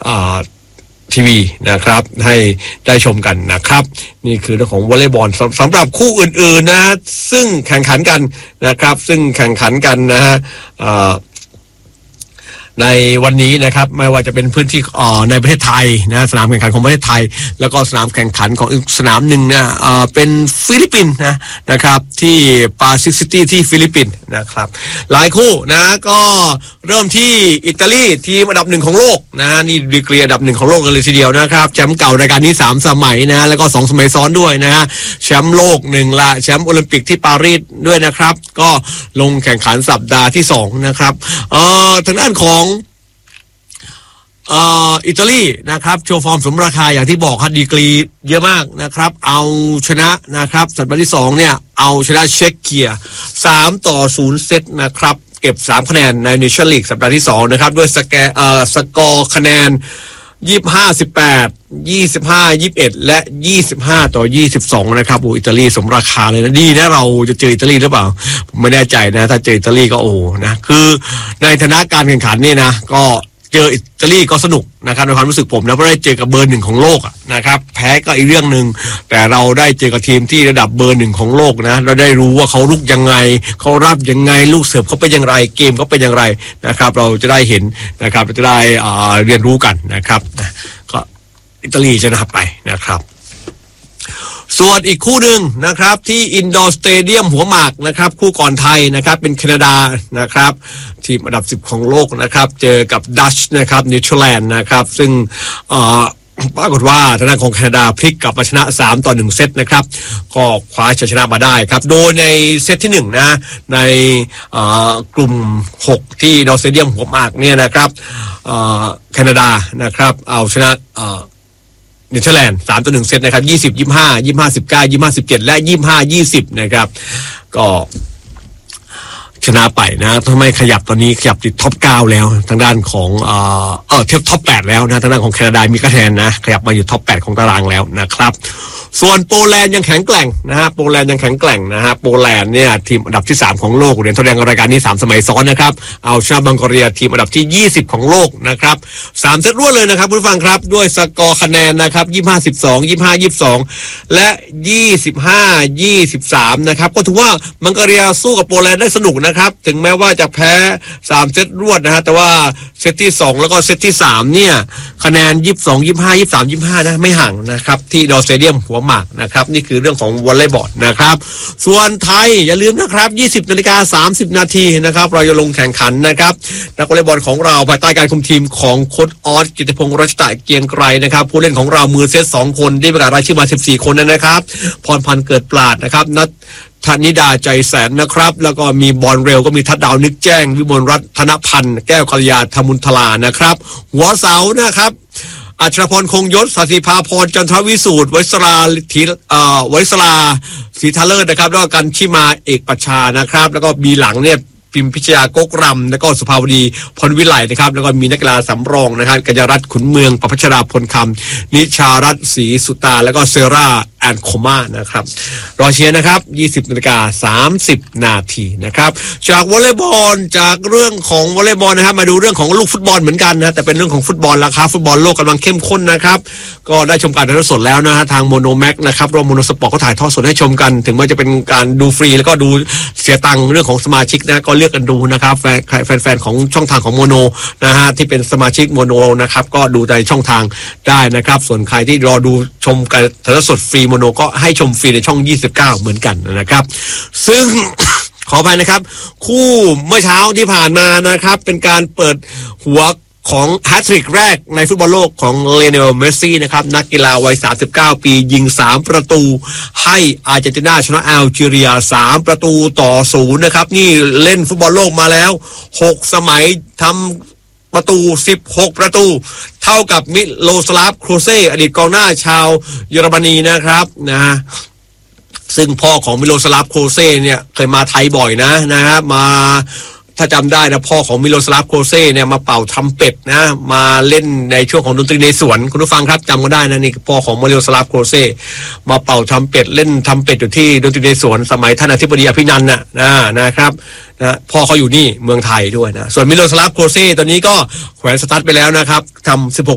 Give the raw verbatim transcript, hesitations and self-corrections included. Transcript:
ทีวีนะครับให้ได้ชมกันนะครับนี่คือเรื่องของวอลเลย์บอลสำหรับคู่อื่นๆนะซึ่งแข่งขันกันนะครับซึ่งแข่งขันกันนะฮะในวันนี้นะครับไม่ว่าจะเป็นพื้นที่อ่อในประเทศไทยนะสนามแข่งขันของประเทศไทยแล้วก็สนามแข่งขันของอีกสนามหนึ่งนะอ่าเป็นฟิลิปปินส์นะนะครับที่ปาซิฟิกซิตี้ที่ฟิลิปปินส์นะครับหลายคู่นะก็เริ่มที่อิตาลีทีมอันดับหนึ่งของโลกนะนี่ดีกรีอันดับหนึ่งของโลกกันเลยทีเดียวนะครับแชมป์เก่ารายการนี้สามสมัยนะแล้วก็สองสมัยซ้อนด้วยนะฮะแชมป์โลกหนึ่งละแชมป์โอลิมปิกที่ปารีสด้วยนะครับก็ลงแข่งขันสัปดาห์ที่สองนะครับเอ่อทางด้านของเอ่ออิตาลีนะครับโชว์ฟอร์มสมราคาอย่างที่บอกครับดีกรีเยอะมากนะครับเอาชนะนะครับสัปดาห์ที่สองเนี่ยเอาชนะเช็กเกียสามต่อศูนย์เซตนะครับเก็บสามคะแนนในเนชั่นลีกสัปดาห์ที่สองนะครับด้วยสแกเอ่อสกอร์คะแนนยี่สิบห้า สิบแปด ยี่สิบห้า ยี่สิบเอ็ดและยี่สิบห้าต่อยี่สิบสองนะครับโอ้อิตาลีสมราคาเลยนะดีนะเราจะเจออิตาลีหรือเปล่าผมไม่แน่ใจนะถ้าเจออิตาลีก็โอ้นะคือในฐานะการแข่งขันนี่นะก็เจออิตาลีก็สนุกนะครับในความรู้สึกผมนะเพราะได้เจอกับเบอร์หนึ่งของโลกนะครับแพ้ก็อีกเรื่องนึงแต่เราได้เจอกับทีมที่ระดับเบอร์หนึ่งของโลกนะเราได้รู้ว่าเขาลุกยังไงเขารับยังไงลูกเสิร์ฟเขาเป็นอย่างไรเกมเขาเป็นอย่างไรนะครับเราจะได้เห็นนะครับจะได้เรียนรู้กันนะครับก็อิตาลีชนะไปนะครับส่วนอีกคู่หนึ่งนะครับที่อินดอร์สเตเดียมหัวหมากนะครับคู่ก่อนไทยนะครับเป็นแคนาดานะครับทีมอันดับสิบของโลกนะครับเจอกับดัชนะครับเนเธอร์แลนด์นะครับซึ่งเอ่อปรากฏว่าทางด้านของแคนาดาพลิกกลับมาชนะสามต่อหนึ่งเซตนะครับก็คว้าชัยชนะมาได้ครับโดยในเซตที่หนึ่งนะในกลุ่มหกที่อินดอร์สเตเดียมหัวหมากเนี่ยนะครับแคนาดานะครับเอาชนะเนเธอร์แลนด์สามต่อหนึ่งเซตนะครับยี่สิบ ยี่สิบห้า ยี่สิบห้า สิบเก้า ยี่สิบห้า สิบเจ็ดและยี่สิบห้า ยี่สิบนะครับก็ชนะไปนะทำไมขยับตอนนี้ขยับติดท็อปเก้าแล้วทางด้านของเอ่อเออเทียบท็อปแปดแล้วนะทางด้านของแคนาดามีคะแนนนะขยับมาอยู่ท็อปแปดของตารางแล้วนะครับส่วนโปแลนด์ยังแข็งแกร่งนะฮะโปแลนด์ยังแข็งแกร่งนะฮะโปแลนด์เนี่ยทีมอันดับที่สามของโลกเหรียญทองแดงรายการนี้สามสมัยซ้อนนะครับเอาชนะบังกอเรียทีมอันดับที่ยี่สิบของโลกนะครับสามเซตรวดเลยนะครับผู้ฟังครับด้วยสกอร์คะแนนนะครับยี่สิบห้า สิบสอง ยี่สิบห้า ยี่สิบสองและยี่สิบห้า ยี่สิบสามนะครับก็ถือว่าบังกอเรียสู้กับโปแลนด์ได้สนุกนะครับถึงแม้ว่าจะแพ้สามเซตรวดนะฮะแต่ว่าเซตที่สองแล้วก็เซตที่สามเนี่ยคะแนนยี่สิบสอง ยี่สิบห้า ยี่สิบสาม ยี่สิบห้านะไม่ห่างนะครับที่ดอสเตเดียมหัวหมากนะครับนี่คือเรื่องของวอลเลย์บอลนะครับส่วนไทยอย่าลืมนะครับยี่สิบนาฬิกาสามสิบนาทีนะครับเราจะลงแข่งขันนะครับนักวอลเลย์บอลของเราภายใต้การคุมทีมของโค้ชออสกิติพงษ์รัชตะเกียงไกรนะครับผู้เล่นของเรามือเซตสองคนที่ประกาศรายชื่อมาสิบสี่คนนะครับพรพันธ์เกิดปราดนะครับนัทธนิดาใจแสนนะครับแล้วก็มีบอลเร็วก็มีทัดดาวนึกแจ้งวิมลรัตน์ธนพันธ์แก้วกัลยาธมุนทลานะครับหัวเสานะครับอัชรพรคงยศสัสิภาพรจันทวิสูตรไวสราธีเอ่อไวสราศรีทาเลิศนะครับแล้วก็กันชิมาเอกประชานะครับแล้วก็มีหลังเนี่ยพิมพิชยากกรำแล้วก็สุภาวดีพรวิไลนะครับแล้วก็มีนักกีฬาสำรองนะครับกัญญารัตน์ขุนเมืองประพัชราพลคำนิชารัตน์ศรีสุตาแล้วก็เซราแอนโคม่านะครับรอเชียร์นะครับยี่สิบนาฬิกาสามสิบนาทีนะครับจากวอลเลย์บอลจากเรื่องของวอลเลย์บอลนะครับมาดูเรื่องของลูกฟุตบอลเหมือนกันนะแต่เป็นเรื่องของฟุตบอลราคาฟุตบอลโลกกำลังเข้มข้นนะครับก็ได้ชมการถ่ายทอดสดแล้วนะฮะทางโมโนแม็กนะครับรวมโมโนสปอร์ตก็ถ่ายทอดสดให้ชมกันถึงแม้จะเป็นการดูฟรีแล้วก็ดูเสียตังค์เรื่องของสมาชิกนะก็เลือกกันดูนะครับแฟนแฟนๆของช่องทางของโมโนนะฮะที่เป็นสมาชิกโมโนนะครับก็ดูในช่องทางได้นะครับส่วนใครที่รอดูชมการถ่ายทอดสดฟรีโมโนก็ให้ชมฟรีในช่องยี่สิบเก้าเหมือนกันนะครับซึ่ง ขออภัยนะครับคู่เมื่อเช้าที่ผ่านมานะครับเป็นการเปิดหัวของแฮตทริกแรกในฟุตบอลโลกของเลโอเนลเมสซี่นะครับนักกีฬาวัยสามสิบเก้าปียิงสามประตูให้อาร์เจนตินาชนะแอลจีเรียสามประตูต่อศูนย์นะครับนี่เล่นฟุตบอลโลกมาแล้วหกสมัยทำประตูสิบหกประตูเท่ากับมิโลสลาฟโครเซอดีตกองหน้าชาวเยอรมนีนะครับนะซึ่งพ่อของมิโลสลาฟโครเซเนี่ยเคยมาไทยบ่อยนะนะครับมาถ้าจำได้นะพ่อของมิโลสลาฟโครเซเนี่ยมาเป่าทำเป็ดนะมาเล่นในช่วงของดนตรีในสวนคุณผู้ฟังครับจำกันได้นะนี่พ่อของมิโลสลาฟโครเซมาเป่าทำเป็ดเล่นทำเป็ดอยู่ที่ดนตรีในสวนสมัยท่านอธิบดีอภินันท์น่ะนะนะครับนะพ่อเขาอยู่นี่เมืองไทยด้วยนะส่วนมิโลสลาฟโครเซตอนนี้ก็แขวนสตาร์ทไปแล้วนะครับทำสิบหก